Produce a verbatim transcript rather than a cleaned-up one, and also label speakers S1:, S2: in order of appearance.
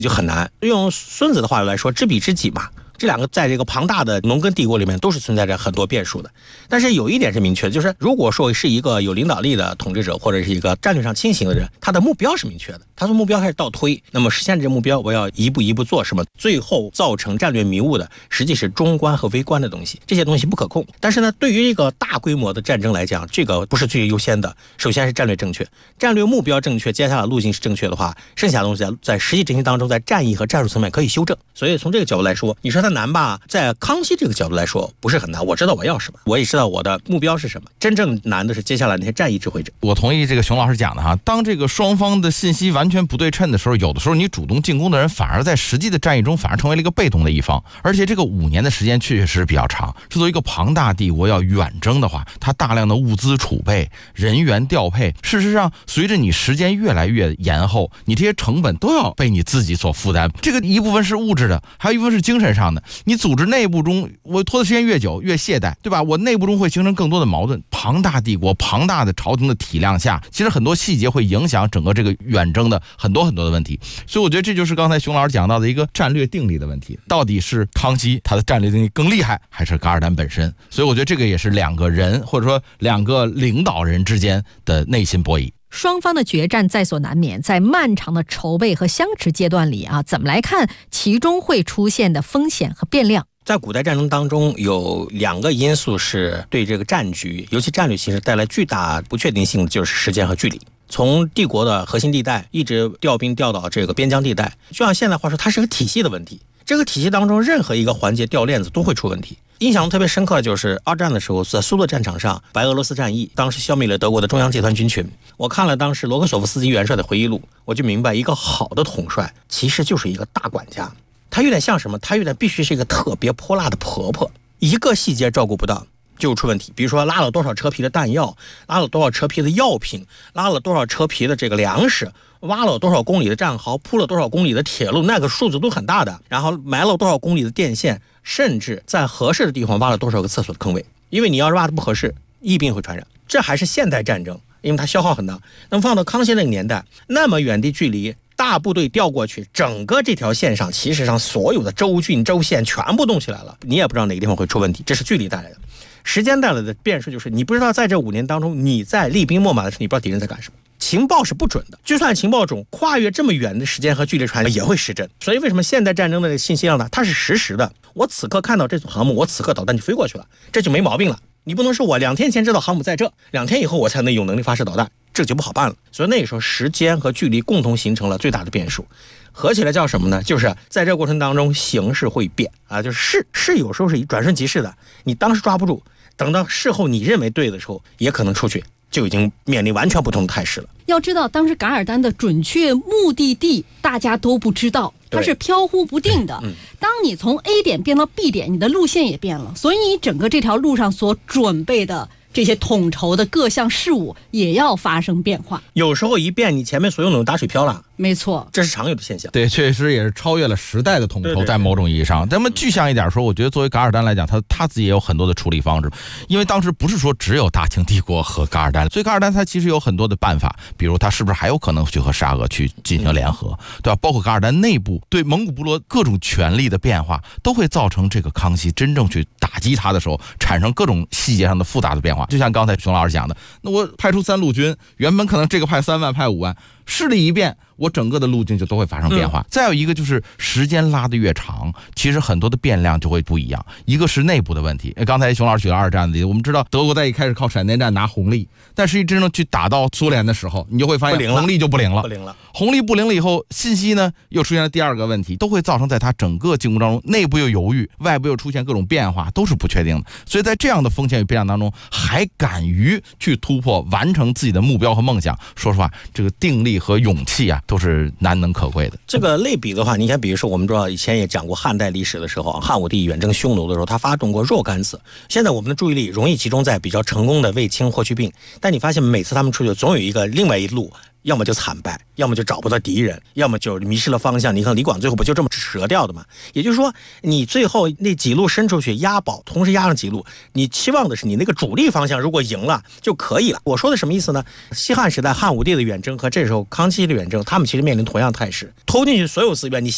S1: 就很难。用孙子的话来说，知彼知己嘛。这两个在这个庞大的农耕帝国里面都是存在着很多变数的，但是有一点是明确的，就是如果说是一个有领导力的统治者或者是一个战略上清醒的人，他的目标是明确的，他从目标开始倒推，那么实现这个目标我要一步一步做什么，最后造成战略迷雾的实际是中观和微观的东西，这些东西不可控。但是呢，对于一个大规模的战争来讲，这个不是最优先的，首先是战略正确，战略目标正确，接下来路径是正确的话，剩下的东西在在实际执行当中，在战役和战术层面可以修正。所以从这个角度来说，你说它难吧，在康熙这个角度来说不是很难，我知道我要什么，我也知道我的目标是什么，真正难的是接下来那些战役指挥者。
S2: 我同意这个熊老师讲的哈，当这个双方的信息完全不对称的时候，有的时候你主动进攻的人反而在实际的战役中反而成为了一个被动的一方，而且这个五年的时间确实比较长，这作为一个庞大帝国要远征的话，它大量的物资储备、人员调配，事实上随着你时间越来越延后，你这些成本都要被你自己所负担，这个一部分是物质的，还有一部分是精神上的，你组织内部中我拖的时间越久越懈怠，对吧？我内部中会形成更多的矛盾，庞大帝国庞大的朝廷的体量下，其实很多细节会影响整个这个远征的很多很多的问题。所以我觉得这就是刚才熊老师讲到的一个战略定力的问题，到底是康熙他的战略定力更厉害，还是噶尔丹本身？所以我觉得这个也是两个人或者说两个领导人之间的内心博弈。
S3: 双方的决战在所难免，在漫长的筹备和相持阶段里啊，怎么来看其中会出现的风险和变量？
S1: 在古代战争当中，有两个因素是对这个战局，尤其战略形势带来巨大不确定性的，就是时间和距离。从帝国的核心地带一直调兵调到这个边疆地带，就像现在话说，它是个体系的问题。这个体系当中，任何一个环节掉链子都会出问题。印象特别深刻的就是二战的时候，在苏勒战场上，白俄罗斯战役当时消灭了德国的中央集团军群。我看了当时罗克索夫斯基元帅的回忆录，我就明白，一个好的统帅其实就是一个大管家。他有点像什么？他有点必须是一个特别泼辣的婆婆，一个细节照顾不到就出问题。比如说拉了多少车皮的弹药，拉了多少车皮的药品，拉了多少车皮的这个粮食，挖了多少公里的战壕，铺了多少公里的铁路，那个数字都很大的。然后埋了多少公里的电线，甚至在合适的地方挖了多少个厕所的坑位。因为你要是挖的不合适，疫病会传染。这还是现代战争，因为它消耗很大。那么放到康熙那个年代，那么远的距离，大部队调过去，整个这条线上其实上所有的州郡州县全部动起来了，你也不知道哪个地方会出问题，这是距离带来的。时间带来的变数就是你不知道在这五年当中，你在厉兵秣马的时候，你不知道敌人在干什么。情报是不准的，就算情报准，跨越这么远的时间和距离传也会失真。所以为什么现代战争的信息量呢？它是实时的，我此刻看到这组航母，我此刻导弹就飞过去了，这就没毛病了。你不能说我两天前知道航母在这，两天以后我才能有能力发射导弹，这就不好办了。所以那个时候时间和距离共同形成了最大的变数，合起来叫什么呢？就是在这个过程当中形势会变啊，就是势势有时候是转瞬即逝的，你当时抓不住，等到事后你认为对的时候，也可能出去就已经面临完全不同的态势了。
S4: 要知道当时噶尔丹的准确目的地大家都不知道，它是飘忽不定的、嗯、当你从 A 点变到 B 点，你的路线也变了，所以你整个这条路上所准备的这些统筹的各项事务也要发生变化。
S1: 有时候一变，你前面所用的打水漂了。
S4: 没错，
S1: 这是常有的现象。
S2: 对，确实也是超越了时代的统筹，在某种意义上。咱们具象一点说，我觉得作为噶尔丹来讲，他他自己也有很多的处理方式，因为当时不是说只有大清帝国和噶尔丹，所以噶尔丹他其实有很多的办法，比如他是不是还有可能去和沙俄去进行联合，对吧？包括噶尔丹内部对蒙古部落各种权力的变化，都会造成这个康熙真正去打击他的时候，产生各种细节上的复杂的变化。就像刚才熊老师讲的，那我派出三路军，原本可能这个派三万派五万，势力一变，我整个的路径就都会发生变化、嗯、再有一个就是时间拉得越长，其实很多的变量就会不一样。一个是内部的问题，刚才熊老师举了二战的例子，我们知道德国在一开始靠闪电战拿红利，但实际真正去打到苏联的时候，你就会发现红利就不灵了，
S1: 不灵了。
S2: 红利不灵了以后，信息呢又出现了第二个问题，都会造成在它整个进攻当中，内部又犹豫，外部又出现各种变化，都是不确定的。所以在这样的风险与变量当中，还敢于去突破，完成自己的目标和梦想，说实话，这个定力和勇气啊，都是难能可贵的。
S1: 这个类比的话，你看，比如说我们知道以前也讲过汉代历史的时候，汉武帝远征匈奴的时候，他发动过若干次。现在我们的注意力容易集中在比较成功的卫青、霍去病，但你发现每次他们出去，总有一个另外一路。要么就惨败，要么就找不到敌人，要么就迷失了方向。你看李广最后不就这么折掉的吗？也就是说，你最后那几路伸出去押宝，同时押上几路，你期望的是你那个主力方向如果赢了就可以了。我说的什么意思呢？西汉时代汉武帝的远征和这时候康熙的远征，他们其实面临同样态势，投进去所有资源，你